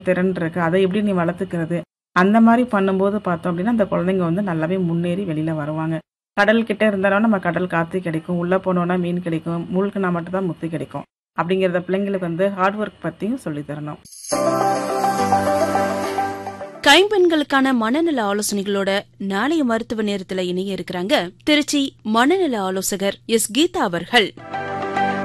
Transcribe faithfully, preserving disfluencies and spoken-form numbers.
திறன் இருக்கு. அதை எப்படி நீ வளர்த்துக்கிறது? அந்த மாரி பண்ணும்போது பார்த்தோம் அப்படின்னா, அந்த குழந்தைங்க வந்து நல்லாவே முன்னேறி வெளியில வருவாங்க. கடல் கிட்ட இருந்தாலும் நம்ம கடல் காத்து கிடைக்கும். உள்ள போனோம்னா மீன் கிடைக்கும். மூழ்குனா மட்டும் தான் முத்து கிடைக்கும். அப்படிங்கிறத பிள்ளைங்களுக்கு வந்து ஹார்ட் ஒர்க் பத்தியும் சொல்லி தரணும். கைம்பெண்களுக்கான மனநல ஆலோசனைகளோட நாளைய மருத்துவ நேரத்துல இணைய இருக்கிறாங்க திருச்சி மனநல ஆலோசகர் எஸ் கீதா அவர்கள்.